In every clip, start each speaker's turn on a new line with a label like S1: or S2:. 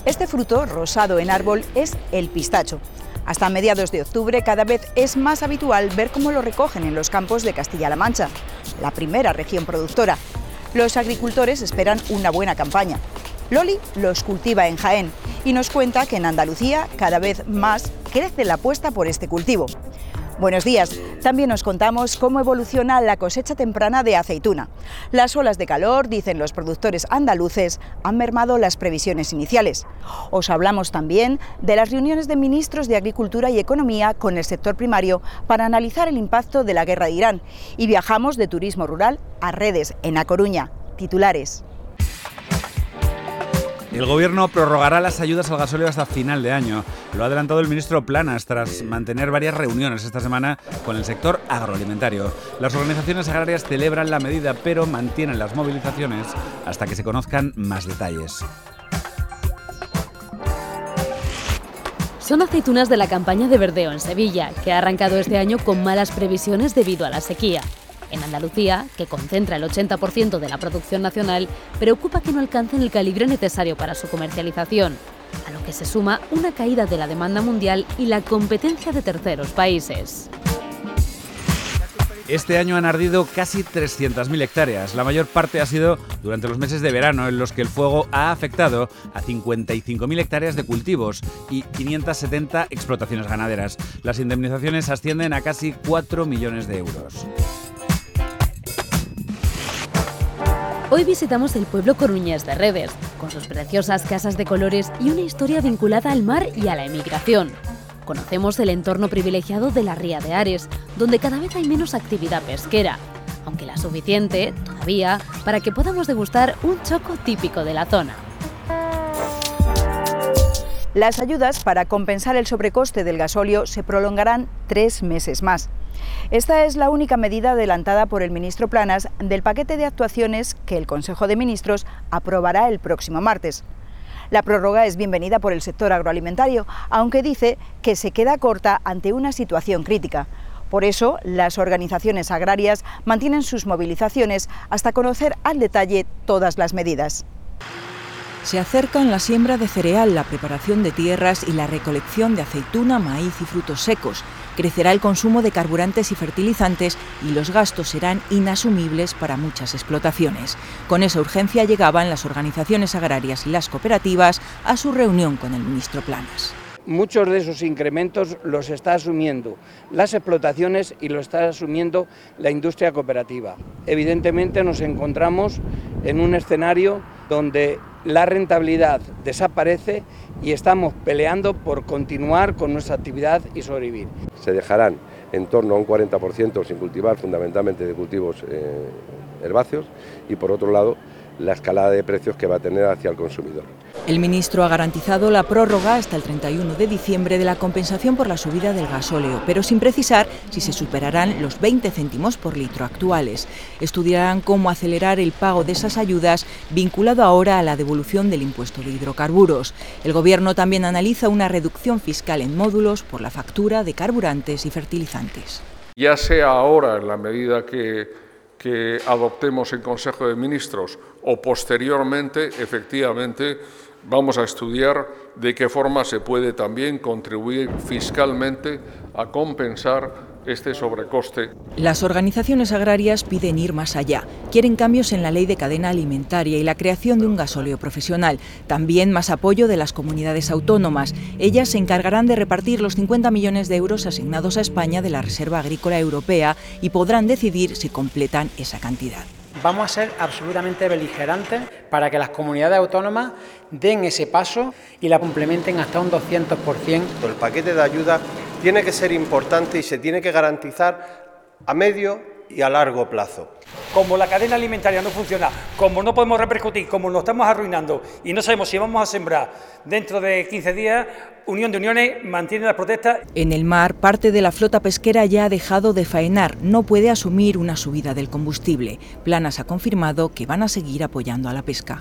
S1: Este fruto, rosado en árbol, es el pistacho. Hasta mediados de octubre cada vez es más habitual ver cómo lo recogen en los campos de Castilla-La Mancha, la primera región productora. Los agricultores esperan una buena campaña. Loli los cultiva en Jaén y nos cuenta que en Andalucía cada vez más crece la apuesta por este cultivo. Buenos días. También nos contamos cómo evoluciona la cosecha temprana de aceituna. Las olas de calor, dicen los productores andaluces, han mermado las previsiones iniciales. Os hablamos también de las reuniones de ministros de Agricultura y Economía con el sector primario para analizar el impacto de la guerra de Irán. Y viajamos de turismo rural a Redes, en A Coruña. Titulares.
S2: El Gobierno prorrogará las ayudas al gasóleo hasta final de año. Lo ha adelantado el ministro Planas tras mantener varias reuniones esta semana con el sector agroalimentario. Las organizaciones agrarias celebran la medida, pero mantienen las movilizaciones hasta que se conozcan más detalles.
S3: Son aceitunas de la campaña de verdeo en Sevilla, que ha arrancado este año con malas previsiones debido a la sequía. En Andalucía, que concentra el 80% de la producción nacional, preocupa que no alcancen el calibre necesario para su comercialización, a lo que se suma una caída de la demanda mundial y la competencia de terceros países.
S2: Este año han ardido casi 300.000 hectáreas. La mayor parte ha sido durante los meses de verano, en los que el fuego ha afectado a 55.000 hectáreas de cultivos y 570 explotaciones ganaderas. Las indemnizaciones ascienden a casi 4 millones de euros.
S3: Hoy visitamos el pueblo coruñés de Redes, con sus preciosas casas de colores y una historia vinculada al mar y a la emigración. Conocemos el entorno privilegiado de la Ría de Ares, donde cada vez hay menos actividad pesquera, aunque la suficiente, todavía, para que podamos degustar un choco típico de la zona.
S1: Las ayudas para compensar el sobrecoste del gasóleo se prolongarán 3 meses más. Esta es la única medida adelantada por el ministro Planas del paquete de actuaciones que el Consejo de Ministros aprobará el próximo martes. La prórroga es bienvenida por el sector agroalimentario, aunque dice que se queda corta ante una situación crítica. Por eso, las organizaciones agrarias mantienen sus movilizaciones hasta conocer al detalle todas las medidas.
S4: Se acercan la siembra de cereal, la preparación de tierras y la recolección de aceituna, maíz y frutos secos. Crecerá el consumo de carburantes y fertilizantes y los gastos serán inasumibles para muchas explotaciones. Con esa urgencia llegaban las organizaciones agrarias y las cooperativas a su reunión con el ministro Planas.
S5: Muchos de esos incrementos los está asumiendo las explotaciones y lo está asumiendo la industria cooperativa. Evidentemente nos encontramos en un escenario donde la rentabilidad desaparece y estamos peleando por continuar con nuestra actividad y sobrevivir.
S6: Se dejarán en torno a un 40% sin cultivar, fundamentalmente de cultivos herbáceos, y por otro lado la escalada de precios que va a tener hacia el consumidor.
S4: El ministro ha garantizado la prórroga hasta el 31 de diciembre de la compensación por la subida del gasóleo, pero sin precisar si se superarán los 20 céntimos por litro actuales. Estudiarán cómo acelerar el pago de esas ayudas, vinculado ahora a la devolución del impuesto de hidrocarburos. El Gobierno también analiza una reducción fiscal en módulos por la factura de carburantes y fertilizantes.
S7: Ya sea ahora, en la medida que adoptemos en Consejo de Ministros, o posteriormente, efectivamente, vamos a estudiar de qué forma se puede también contribuir fiscalmente a compensar este sobrecoste.
S4: Las organizaciones agrarias piden ir más allá. Quieren cambios en la ley de cadena alimentaria y la creación de un gasóleo profesional. También más apoyo de las comunidades autónomas. Ellas se encargarán de repartir los 50 millones de euros asignados a España de la Reserva Agrícola Europea y podrán decidir si completan esa cantidad.
S8: Vamos a ser absolutamente beligerantes para que las comunidades autónomas den ese paso y la complementen hasta un 200%.
S9: El paquete de ayuda tiene que ser importante y se tiene que garantizar a medio y a largo plazo.
S10: Como la cadena alimentaria no funciona, como no podemos repercutir, como nos estamos arruinando y no sabemos si vamos a sembrar dentro de 15 días, Unión de Uniones mantiene las protestas.
S4: En el mar, parte de la flota pesquera ya ha dejado de faenar, no puede asumir una subida del combustible. Planas ha confirmado que van a seguir apoyando a la pesca.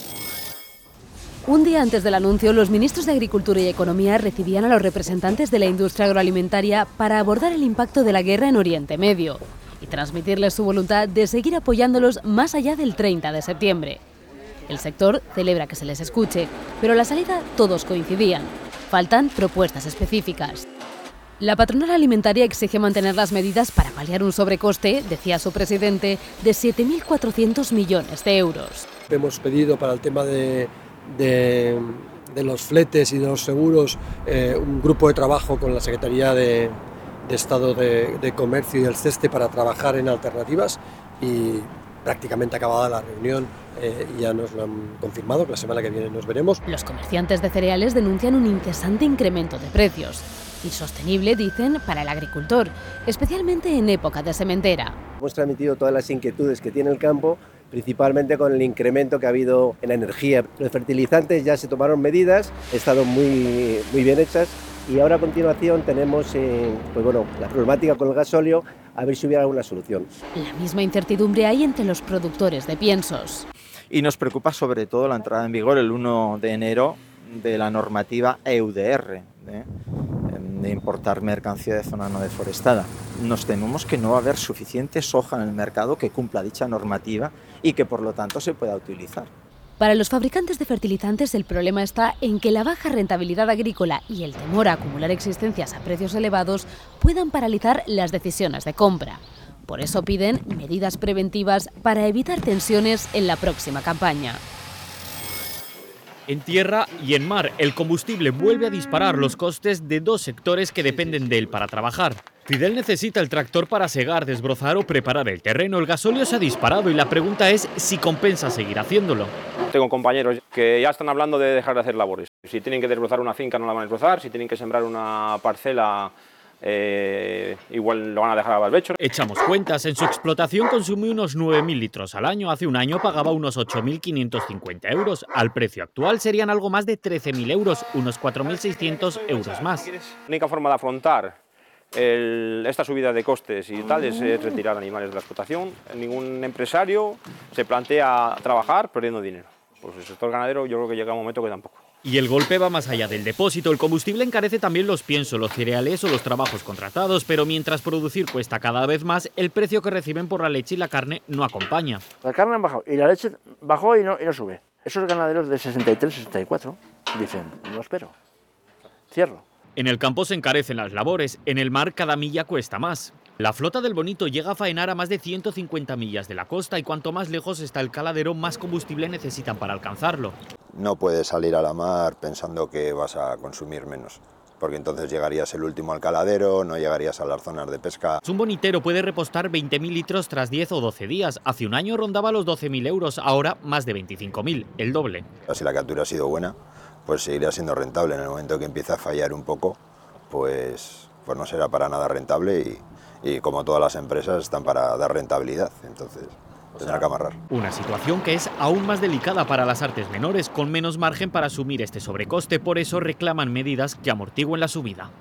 S3: Un día antes del anuncio, los ministros de Agricultura y Economía recibían a los representantes de la industria agroalimentaria para abordar el impacto de la guerra en Oriente Medio y transmitirles su voluntad de seguir apoyándolos más allá del 30 de septiembre. El sector celebra que se les escuche, pero a la salida todos coincidían. Faltan propuestas específicas. La patronal alimentaria exige mantener las medidas para paliar un sobrecoste, decía su presidente, de 7.400 millones de euros.
S11: Hemos pedido para el tema de los fletes y de los seguros un grupo de trabajo con la Secretaría de Estado de Comercio y el CESTE para trabajar en alternativas y prácticamente acabada la reunión ya nos lo han confirmado, que la semana que viene nos veremos.
S3: Los comerciantes de cereales denuncian un incesante incremento de precios. Insostenible, dicen, para el agricultor, especialmente en época de sementera.
S12: Hemos transmitido todas las inquietudes que tiene el campo, principalmente con el incremento que ha habido en la energía. Los fertilizantes ya se tomaron medidas, han estado muy bien hechas y ahora a continuación tenemos la problemática con el gasóleo, a ver si hubiera alguna solución.
S3: La misma incertidumbre hay entre los productores de piensos.
S13: Y nos preocupa sobre todo la entrada en vigor el 1 de enero de la normativa EUDR, de importar mercancía de zona no deforestada. Nos tememos que no va a haber suficiente soja en el mercado que cumpla dicha normativa y que por lo tanto se pueda utilizar.
S3: Para los fabricantes de fertilizantes el problema está en que la baja rentabilidad agrícola y el temor a acumular existencias a precios elevados puedan paralizar las decisiones de compra. Por eso piden medidas preventivas para evitar tensiones en la próxima campaña.
S14: En tierra y en mar, el combustible vuelve a disparar los costes de dos sectores que dependen de él para trabajar. Fidel necesita el tractor para segar, desbrozar o preparar el terreno. El gasóleo se ha disparado y la pregunta es si compensa seguir haciéndolo.
S15: Tengo compañeros que ya están hablando de dejar de hacer labores. Si tienen que desbrozar una finca no la van a desbrozar, si tienen que sembrar una parcela igual lo van a dejar a barbecho.
S14: Echamos cuentas, en su explotación consumió unos 9.000 litros al año. Hace un año pagaba unos 8.550 euros. Al precio actual serían algo más de 13.000 euros, unos 4.600 euros más.
S15: La única forma de afrontar esta subida de costes y tal es retirar animales de la explotación. Ningún empresario se plantea trabajar perdiendo dinero. Pues el sector ganadero yo creo que llega un momento que tampoco.
S14: Y el golpe va más allá del depósito. El combustible encarece también los piensos, los cereales o los trabajos contratados, pero mientras producir cuesta cada vez más, el precio que reciben por la leche y la carne no acompaña.
S16: La carne ha bajado y la leche bajó y no sube. Esos ganaderos de 63, 64 dicen, no espero, cierro.
S14: En el campo se encarecen las labores, en el mar cada milla cuesta más. La flota del Bonito llega a faenar a más de 150 millas de la costa y cuanto más lejos está el caladero, más combustible necesitan para alcanzarlo.
S17: No puedes salir a la mar pensando que vas a consumir menos, porque entonces llegarías el último al caladero, no llegarías a las zonas de pesca.
S14: Un bonitero puede repostar 20.000 litros tras 10 o 12 días. Hace un año rondaba los 12.000 euros, ahora más de 25.000, el doble.
S17: Si la captura ha sido buena, pues seguirá siendo rentable. En el momento que empieza a fallar un poco, pues no será para nada rentable y como todas las empresas están para dar rentabilidad, entonces tendrá que amarrar.
S14: Una situación que es aún más delicada para las artes menores, con menos margen para asumir este sobrecoste, por eso reclaman medidas que amortigüen la subida.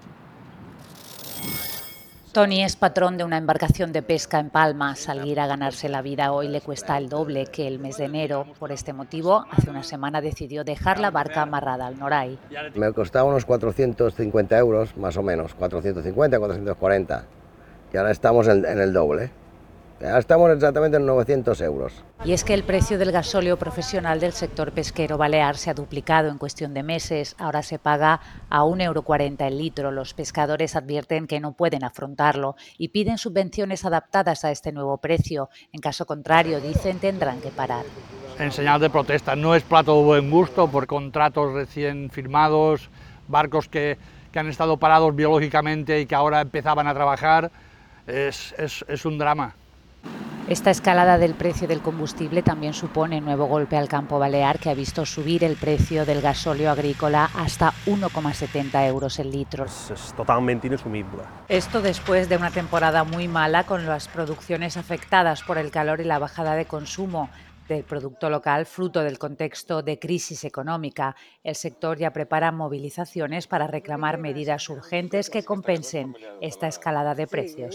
S18: Tony es patrón de una embarcación de pesca en Palma. Salir a ganarse la vida hoy le cuesta el doble que el mes de enero. Por este motivo, hace una semana decidió dejar la barca amarrada al Noray.
S19: Me costaba unos 450 euros, más o menos, 450, 440. Y ahora estamos en el doble. Ahora estamos exactamente en 900 euros.
S18: Y es que el precio del gasóleo profesional del sector pesquero balear se ha duplicado en cuestión de meses. Ahora se paga a 1,40 € el litro. Los pescadores advierten que no pueden afrontarlo y piden subvenciones adaptadas a este nuevo precio. En caso contrario, dicen, tendrán que parar.
S20: En señal de protesta, no es plato de buen gusto por contratos recién firmados, barcos que han estado parados biológicamente y que ahora empezaban a trabajar. Es un drama.
S18: Esta escalada del precio del combustible también supone un nuevo golpe al campo balear, que ha visto subir el precio del gasóleo agrícola hasta 1,70 € el litro.
S9: Es totalmente inasumible.
S18: Esto después de una temporada muy mala, con las producciones afectadas por el calor y la bajada de consumo del producto local, fruto del contexto de crisis económica. El sector ya prepara movilizaciones para reclamar medidas urgentes que compensen esta escalada de precios.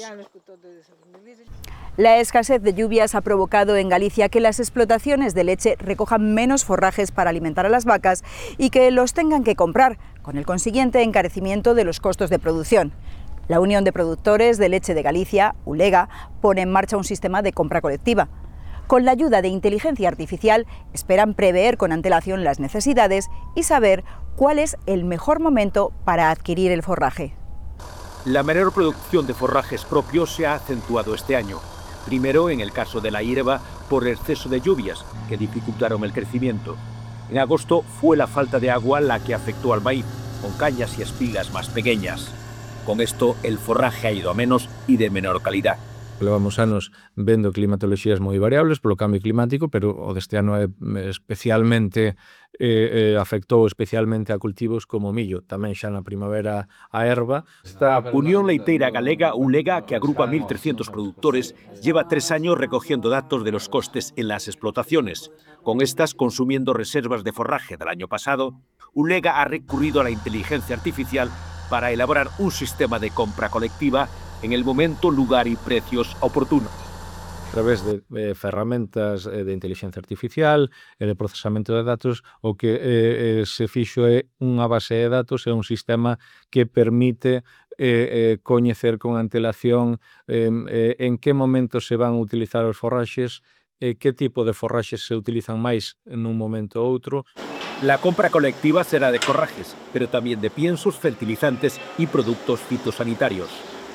S1: La escasez de lluvias ha provocado en Galicia que las explotaciones de leche recojan menos forrajes para alimentar a las vacas y que los tengan que comprar, con el consiguiente encarecimiento de los costos de producción. La Unión de Productores de Leche de Galicia, ULEGA, pone en marcha un sistema de compra colectiva. Con la ayuda de inteligencia artificial esperan prever con antelación las necesidades y saber cuál es el mejor momento para adquirir el forraje.
S21: La menor producción de forrajes propios se ha acentuado este año. Primero, en el caso de la hierba, por exceso de lluvias, que dificultaron el crecimiento. En agosto fue la falta de agua la que afectó al maíz, con cañas y espigas más pequeñas. Con esto, el forraje ha ido a menos y de menor calidad.
S22: Levamos anos vendo climatoloxías moi variables polo cambio climático, pero o deste ano especialmente afectou especialmente a cultivos como o millo, tamén xa na primavera a erva.
S21: Esta Unión Leiteira Galega, ULEGA, que agrupa 1.300 productores, lleva 3 años recogiendo datos de los costes en las explotaciones. Con estas, consumiendo reservas de forraje del año pasado, ULEGA ha recurrido a la inteligencia artificial para elaborar un sistema de compra colectiva en el momento, lugar y precios oportunos.
S22: A través de ferramentas de inteligencia artificial e de procesamento de datos, o que se fixo é unha base de datos, é un sistema que permite coñecer con antelación en que momento se van a utilizar os forraxes, que tipo de forraxes se utilizan máis nun momento ou outro.
S21: La compra colectiva será de forrajes, pero también de piensos, fertilizantes y productos fitosanitarios.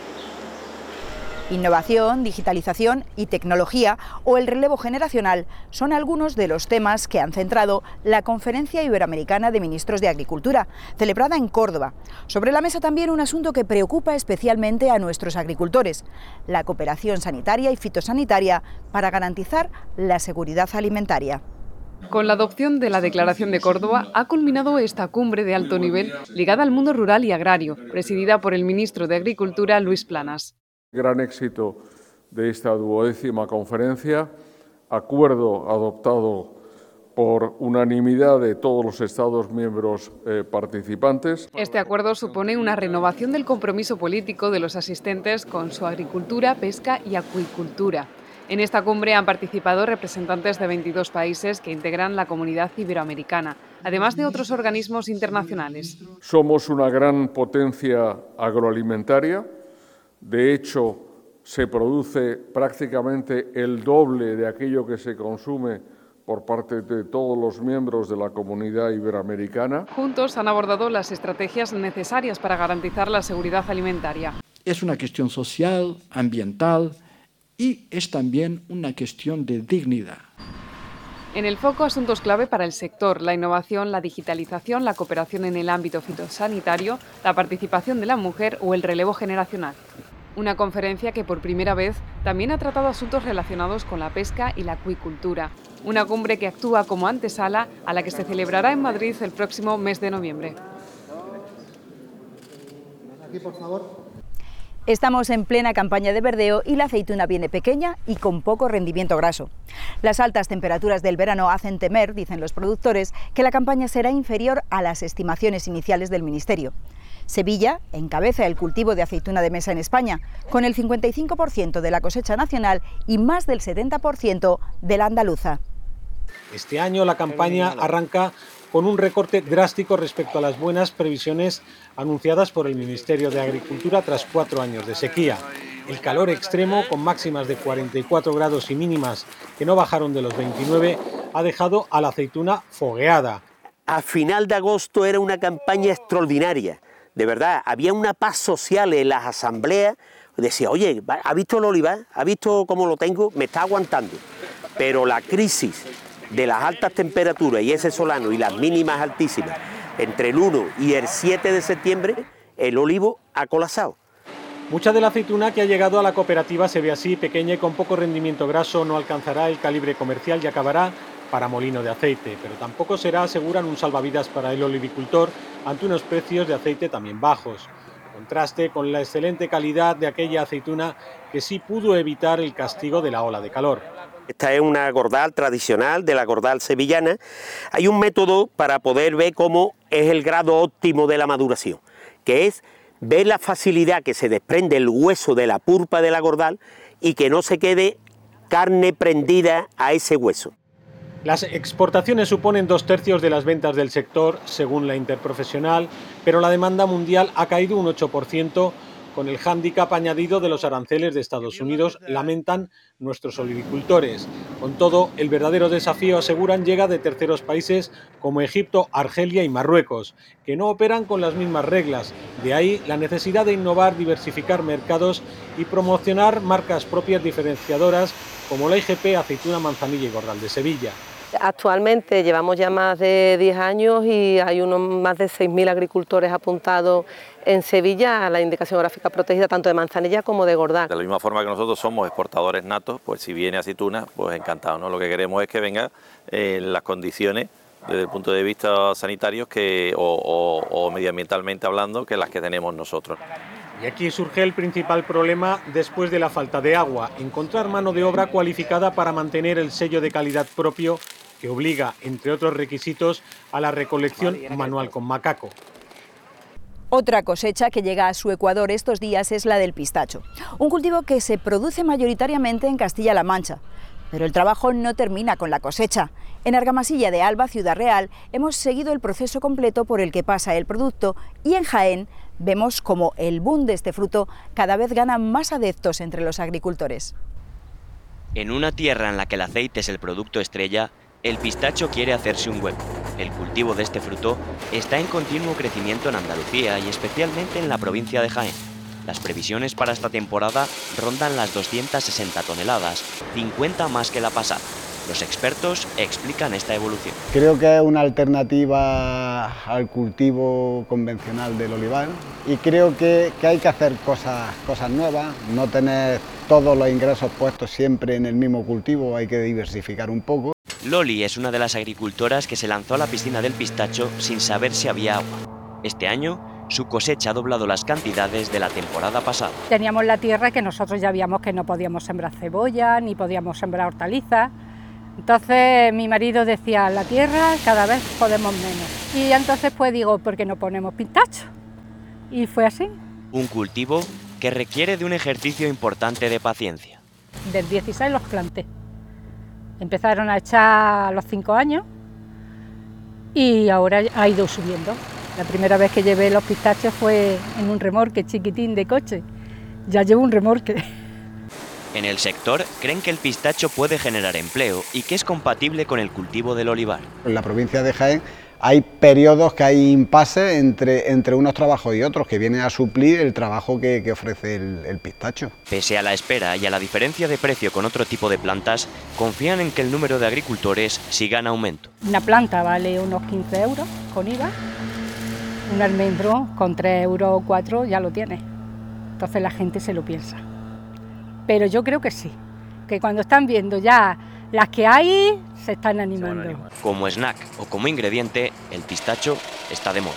S1: Innovación, digitalización y tecnología o el relevo generacional son algunos de los temas que han centrado la Conferencia Iberoamericana de Ministros de Agricultura, celebrada en Córdoba. Sobre la mesa también un asunto que preocupa especialmente a nuestros agricultores, la cooperación sanitaria y fitosanitaria para garantizar la seguridad alimentaria.
S23: Con la adopción de la Declaración de Córdoba ha culminado esta cumbre de alto nivel ligada al mundo rural y agrario, presidida por el ministro de Agricultura, Luis Planas.
S7: Gran éxito de esta 12ª conferencia, acuerdo adoptado por unanimidad de todos los Estados miembros participantes.
S23: Este acuerdo supone una renovación del compromiso político de los asistentes con su agricultura, pesca y acuicultura. En esta cumbre han participado representantes de 22 países que integran la Comunidad Iberoamericana, además de otros organismos internacionales.
S7: Somos una gran potencia agroalimentaria. De hecho, se produce prácticamente el doble de aquello que se consume por parte de todos los miembros de la Comunidad Iberoamericana.
S23: Juntos han abordado las estrategias necesarias para garantizar la seguridad alimentaria.
S24: Es una cuestión social, ambiental y es también una cuestión de dignidad.
S23: En el foco, asuntos clave para el sector: la innovación, la digitalización, la cooperación en el ámbito fitosanitario, la participación de la mujer o el relevo generacional. Una conferencia que por primera vez también ha tratado asuntos relacionados con la pesca y la acuicultura. Una cumbre que actúa como antesala a la que se celebrará en Madrid el próximo mes de noviembre.
S1: Aquí, por favor. Estamos en plena campaña de verdeo y la aceituna viene pequeña y con poco rendimiento graso. Las altas temperaturas del verano hacen temer, dicen los productores, que la campaña será inferior a las estimaciones iniciales del Ministerio. Sevilla encabeza el cultivo de aceituna de mesa en España, con el 55% de la cosecha nacional y más del 70% de la andaluza.
S25: Este año la campaña arranca con un recorte drástico respecto a las buenas previsiones anunciadas por el Ministerio de Agricultura tras 4 años de sequía. El calor extremo, con máximas de 44 grados y mínimas que no bajaron de los 29, ha dejado a la aceituna fogueada.
S26: A final de agosto era una campaña extraordinaria. De verdad, había una paz social en las asambleas. Decía, oye, ¿ha visto el olivar? ¿Ha visto cómo lo tengo? Me está aguantando. Pero la crisis de las altas temperaturas y ese solano y las mínimas altísimas, entre el 1 y el 7 de septiembre, el olivo ha colapsado.
S25: Mucha de la aceituna que ha llegado a la cooperativa se ve así, pequeña y con poco rendimiento graso, no alcanzará el calibre comercial y acabará para molino de aceite, pero tampoco será, aseguran, un salvavidas para el olivicultor ante unos precios de aceite también bajos. Contraste con la excelente calidad de aquella aceituna que sí pudo evitar el castigo de la ola de calor.
S26: Esta es una gordal tradicional de la gordal sevillana. Hay un método para poder ver cómo es el grado óptimo de la maduración, que es ver la facilidad que se desprende el hueso de la pulpa de la gordal y que no se quede carne prendida a ese hueso.
S25: Las exportaciones suponen 2/3 de las ventas del sector, según la Interprofesional, pero la demanda mundial ha caído un 8%, con el hándicap añadido de los aranceles de Estados Unidos, lamentan nuestros olivicultores. Con todo, el verdadero desafío, aseguran, llega de terceros países como Egipto, Argelia y Marruecos, que no operan con las mismas reglas. De ahí la necesidad de innovar, diversificar mercados y promocionar marcas propias diferenciadoras como la IGP, aceituna, manzanilla y Gordal de Sevilla.
S2: Actualmente llevamos ya más de 10 años y hay más de 6.000 agricultores apuntados en Sevilla a la indicación gráfica protegida tanto de manzanilla como de Gordal.
S4: De la misma forma que nosotros somos exportadores natos, pues si viene aceituna, pues encantado, ¿no? Lo que queremos es que venga en las condiciones desde el punto de vista sanitario o medioambientalmente hablando que las que tenemos nosotros.
S25: Y aquí surge el principal problema después de la falta de agua, encontrar mano de obra cualificada para mantener el sello de calidad propio que obliga, entre otros requisitos, a la recolección manual con macaco.
S1: Otra cosecha que llega a su Ecuador estos días es la del pistacho, un cultivo que se produce mayoritariamente en Castilla-La Mancha. Pero el trabajo no termina con la cosecha. En Argamasilla de Alba, Ciudad Real, hemos seguido el proceso completo por el que pasa el producto y en Jaén vemos como el boom de este fruto cada vez gana más adeptos entre los agricultores.
S5: En una tierra en la que el aceite es el producto estrella, el pistacho quiere hacerse un hueco. El cultivo de este fruto está en continuo crecimiento en Andalucía y especialmente en la provincia de Jaén. Las previsiones para esta temporada rondan las 260 toneladas, 50 más que la pasada. Los expertos explican esta evolución.
S6: Creo que es una alternativa al cultivo convencional del olivar y creo que hay que hacer cosas nuevas, no tener todos los ingresos puestos siempre en el mismo cultivo, hay que diversificar un poco.
S5: Loli es una de las agricultoras que se lanzó a la piscina del pistacho sin saber si había agua. Este año, su cosecha ha doblado las cantidades de la temporada pasada.
S8: Teníamos la tierra que nosotros ya vimos que no podíamos sembrar cebolla, ni podíamos sembrar hortalizas. Entonces mi marido decía, la tierra cada vez podemos menos. Y entonces pues digo, ¿por qué no ponemos pistacho? Y fue así.
S5: Un cultivo que requiere de un ejercicio importante de paciencia.
S8: Del 16 los planté. Empezaron a echar a los 5 años y ahora ha ido subiendo. La primera vez que llevé los pistachos fue en un remorque chiquitín de coche. Ya llevo un remorque.
S5: En el sector creen que el pistacho puede generar empleo y que es compatible con el cultivo del olivar.
S6: En la provincia de Jaén hay periodos que hay impases entre unos trabajos y otros que vienen a suplir el trabajo que ofrece el pistacho.
S5: Pese a la espera y a la diferencia de precio con otro tipo de plantas, confían en que el número de agricultores siga en aumento.
S8: Una planta vale unos 15 euros con IVA. Un almendro con 3 euros o 4 ya lo tiene. Entonces la gente se lo piensa. Pero yo creo que sí, que cuando están viendo ya las que hay, se están animando.
S5: Como snack o como ingrediente, el pistacho está de moda.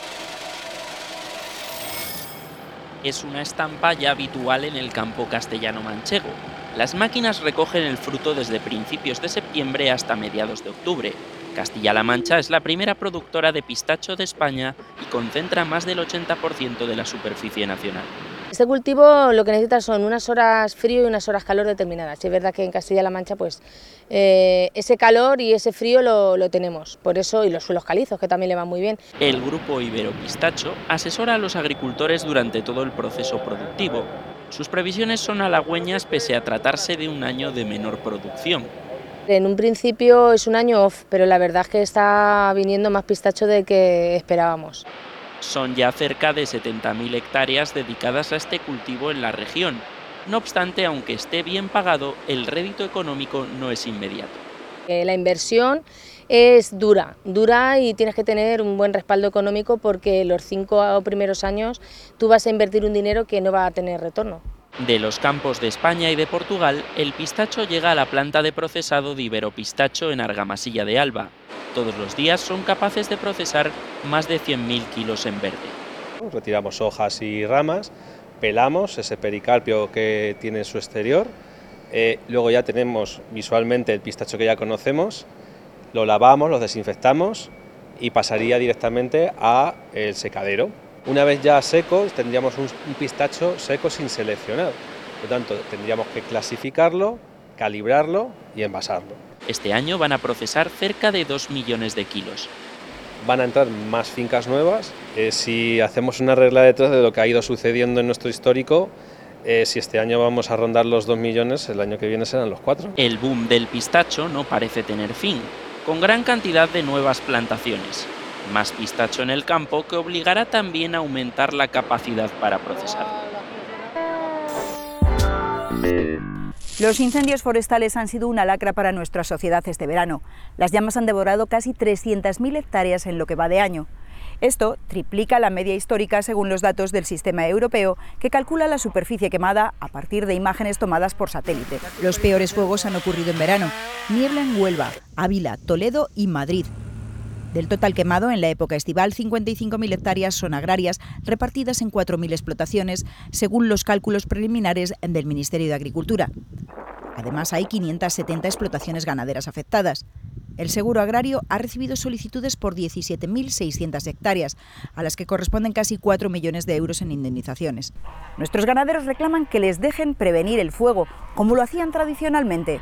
S10: Es una estampa ya habitual en el campo castellano-manchego. Las máquinas recogen el fruto desde principios de septiembre hasta mediados de octubre. Castilla-La Mancha es la primera productora de pistacho de España y concentra más del 80% de la superficie nacional.
S27: Este cultivo lo que necesita son unas horas frío y unas horas calor determinadas. Y es verdad que en Castilla-La Mancha pues ese calor y ese frío lo tenemos, por eso, y los suelos calizos que también le van muy bien.
S10: El grupo Ibero Pistacho asesora a los agricultores durante todo el proceso productivo. Sus previsiones son halagüeñas pese a tratarse de un año de menor producción.
S27: En un principio es un año off, pero la verdad es que está viniendo más pistacho del que esperábamos.
S10: Son ya cerca de 70.000 hectáreas dedicadas a este cultivo en la región. No obstante, aunque esté bien pagado, el rédito económico no es inmediato.
S27: La inversión es dura y tienes que tener un buen respaldo económico porque los 5 primeros años tú vas a invertir un dinero que no va a tener retorno.
S10: De los campos de España y de Portugal, el pistacho llega a la planta de procesado de Ibero Pistacho en Argamasilla de Alba. Todos los días son capaces de procesar más de 100.000 kilos en verde.
S28: Retiramos hojas y ramas, pelamos ese pericarpio que tiene en su exterior, luego ya tenemos visualmente el pistacho que ya conocemos, lo lavamos, lo desinfectamos y pasaría directamente al secadero. Una vez ya seco, tendríamos un pistacho seco sin seleccionar, por lo tanto tendríamos que clasificarlo, calibrarlo y envasarlo.
S10: Este año van a procesar cerca de 2 millones de kilos.
S28: Van a entrar más fincas nuevas Si hacemos una regla detrás de lo que ha ido sucediendo en nuestro histórico, si este año vamos a rondar los 2 millones, el año que viene serán los 4.
S10: El boom del pistacho no parece tener fin, con gran cantidad de nuevas plantaciones. Más pistacho en el campo que obligará también a aumentar la capacidad para procesarlo.
S1: Los incendios forestales han sido una lacra para nuestra sociedad este verano. Las llamas han devorado casi 300.000 hectáreas en lo que va de año. Esto triplica la media histórica según los datos del sistema europeo, que calcula la superficie quemada a partir de imágenes tomadas por satélite. Los peores fuegos han ocurrido en verano. Niebla en Huelva, Ávila, Toledo y Madrid. Del total quemado en la época estival, 55.000 hectáreas son agrarias, repartidas en 4.000 explotaciones, según los cálculos preliminares del Ministerio de Agricultura. Además, hay 570 explotaciones ganaderas afectadas. El Seguro Agrario ha recibido solicitudes por 17.600 hectáreas, a las que corresponden casi 4 millones de euros en indemnizaciones. Nuestros ganaderos reclaman que les dejen prevenir el fuego, como lo hacían tradicionalmente.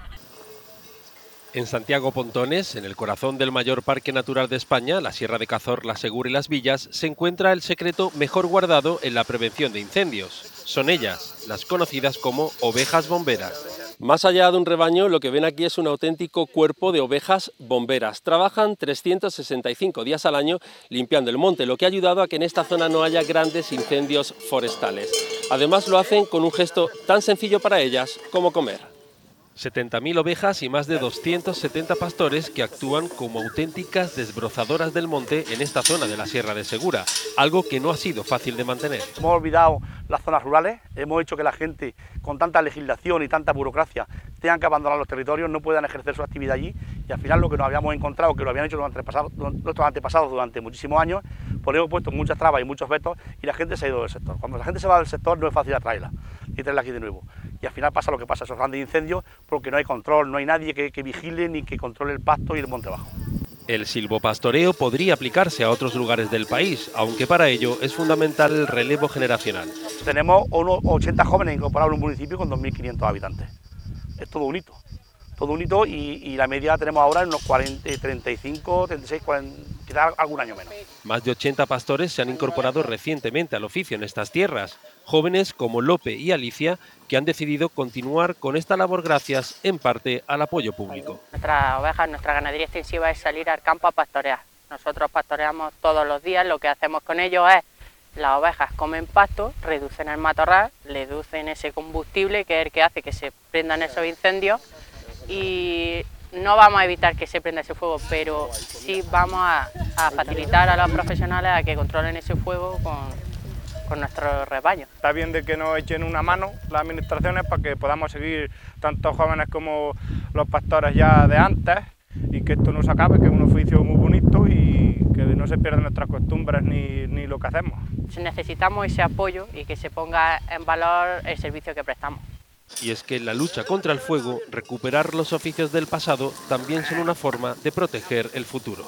S3: En Santiago Pontones, en el corazón del mayor parque natural de España, la Sierra de Cazorla, Segura y Las Villas, se encuentra el secreto mejor guardado en la prevención de incendios. Son ellas, las conocidas como ovejas bomberas. Más allá de un rebaño, lo que ven aquí es un auténtico cuerpo de ovejas bomberas. Trabajan 365 días al año limpiando el monte, lo que ha ayudado a que en esta zona no haya grandes incendios forestales. Además lo hacen con un gesto tan sencillo para ellas como comer. 70.000 ovejas y más de 270 pastores que actúan como auténticas desbrozadoras del monte en esta zona de la Sierra de Segura, algo que no ha sido fácil de mantener.
S11: Hemos olvidado las zonas rurales, hemos hecho que la gente con tanta legislación y tanta burocracia tengan que abandonar los territorios, no puedan ejercer su actividad allí, y al final lo que nos habíamos encontrado, que lo habían hecho nuestros antepasados durante muchísimos años, pues hemos puesto muchas trabas y muchos vetos y la gente se ha ido del sector. Cuando la gente se va del sector no es fácil atraerla y traerla aquí de nuevo. Y al final pasa lo que pasa, esos grandes incendios, porque no hay control, no hay nadie que vigile ni que controle el pasto y el monte bajo.
S3: El silvopastoreo podría aplicarse a otros lugares del país, aunque para ello es fundamental el relevo generacional.
S11: Tenemos unos 80 jóvenes incorporados en un municipio con 2.500 habitantes. Es todo un hito y la media tenemos ahora en unos 40, 35, 36, 40, quizás algún año menos.
S3: Más de 80 pastores se han incorporado recientemente al oficio en estas tierras, jóvenes como Lope y Alicia, que han decidido continuar con esta labor gracias, en parte, al apoyo público.
S12: Nuestras ovejas, nuestra ganadería extensiva es salir al campo a pastorear. Nosotros pastoreamos todos los días, lo que hacemos con ellos es, las ovejas comen pasto, reducen el matorral, reducen ese combustible que es el que hace que se prendan esos incendios y no vamos a evitar que se prenda ese fuego, pero sí vamos a facilitar a los profesionales a que controlen ese fuego con nuestro rebaño.
S13: Está bien de que nos echen una mano las administraciones para que podamos seguir tanto jóvenes como los pastores ya de antes y que esto no se acabe, que es un oficio muy bonito y que no se pierdan nuestras costumbres ni lo que hacemos.
S12: Necesitamos ese apoyo y que se ponga en valor el servicio que prestamos.
S3: Y es que en la lucha contra el fuego, recuperar los oficios del pasado también son una forma de proteger el futuro.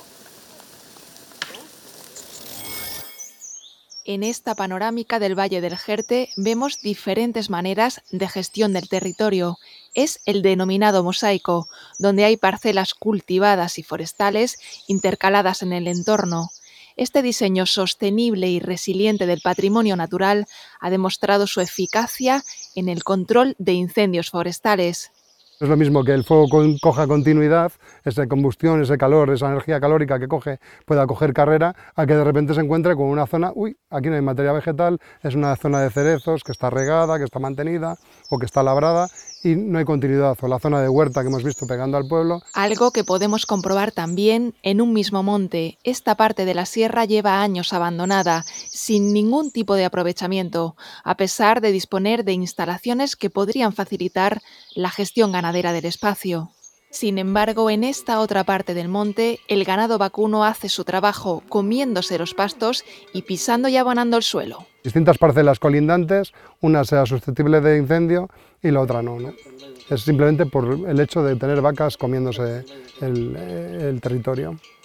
S14: En esta panorámica del Valle del Jerte vemos diferentes maneras de gestión del territorio. Es el denominado mosaico, donde hay parcelas cultivadas y forestales intercaladas en el entorno. Este diseño sostenible y resiliente del patrimonio natural ha demostrado su eficacia en el control de incendios forestales.
S15: Es lo mismo que el fuego coja continuidad, esa combustión, ese calor, esa energía calórica que coge, pueda coger carrera, a que de repente se encuentre con una zona, aquí no hay materia vegetal, es una zona de cerezos que está regada, que está mantenida o que está labrada y no hay continuidad, o la zona de huerta que hemos visto pegando al pueblo.
S14: Algo que podemos comprobar también en un mismo monte. Esta parte de la sierra lleva años abandonada, sin ningún tipo de aprovechamiento, a pesar de disponer de instalaciones que podrían facilitar la gestión ganadera del espacio. Sin embargo, en esta otra parte del monte, el ganado vacuno hace su trabajo comiéndose los pastos y pisando y abonando el suelo.
S15: Distintas parcelas colindantes, una sea susceptible de incendio y la otra no. Es simplemente por el hecho de tener vacas comiéndose el territorio.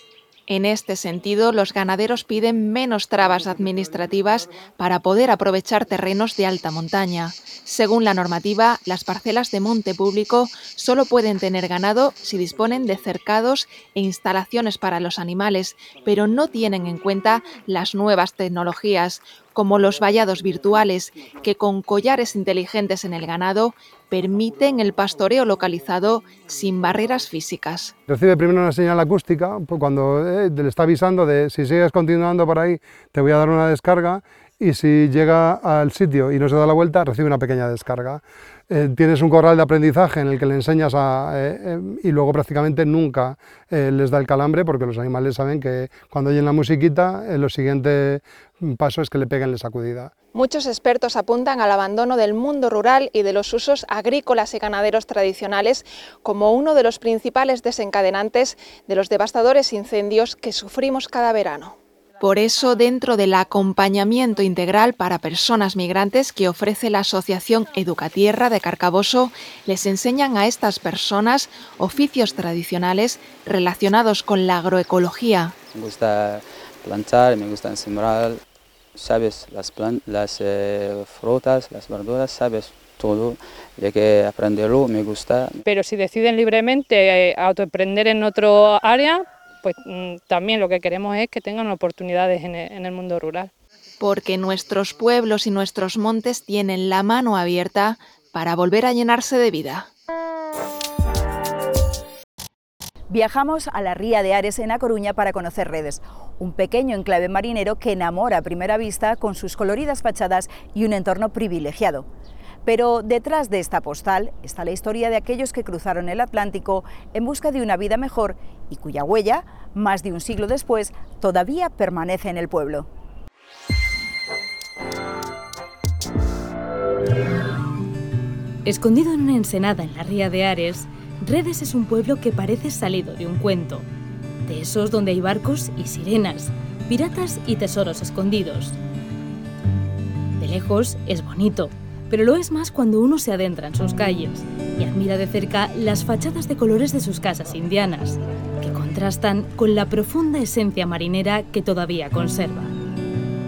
S14: En este sentido, los ganaderos piden menos trabas administrativas para poder aprovechar terrenos de alta montaña. Según la normativa, las parcelas de monte público solo pueden tener ganado si disponen de cercados e instalaciones para los animales, pero no tienen en cuenta las nuevas tecnologías, como los vallados virtuales, que con collares inteligentes en el ganado permiten el pastoreo localizado sin barreras físicas.
S15: Recibe primero una señal acústica, pues cuando le está avisando de si sigues continuando por ahí te voy a dar una descarga, y si llega al sitio y no se da la vuelta recibe una pequeña descarga. Tienes un corral de aprendizaje en el que le enseñas y luego prácticamente nunca les da el calambre, porque los animales saben que cuando oyen la musiquita lo siguiente paso es que le peguen la sacudida.
S14: Muchos expertos apuntan al abandono del mundo rural y de los usos agrícolas y ganaderos tradicionales como uno de los principales desencadenantes de los devastadores incendios que sufrimos cada verano. Por eso, dentro del acompañamiento integral para personas migrantes que ofrece la Asociación Educatierra de Carcaboso, les enseñan a estas personas oficios tradicionales relacionados con la agroecología.
S9: Me gusta plantar, me gusta sembrar, sabes, las frutas, las verduras, sabes todo, de que aprenderlo me gusta.
S16: Pero si deciden libremente autoemprender en otro área, pues también lo que queremos es que tengan oportunidades en el mundo rural.
S14: Porque nuestros pueblos y nuestros montes tienen la mano abierta para volver a llenarse de vida.
S1: Viajamos a la Ría de Ares en A Coruña para conocer Redes, un pequeño enclave marinero que enamora a primera vista con sus coloridas fachadas y un entorno privilegiado. Pero detrás de esta postal está la historia de aquellos que cruzaron el Atlántico en busca de una vida mejor y cuya huella, más de un siglo después, todavía permanece en el pueblo.
S17: Escondido en una ensenada en la Ría de Ares, Redes es un pueblo que parece salido de un cuento, de esos donde hay barcos y sirenas, piratas y tesoros escondidos. De lejos es bonito, pero lo es más cuando uno se adentra en sus calles y admira de cerca las fachadas de colores de sus casas indianas, que contrastan con la profunda esencia marinera que todavía conserva.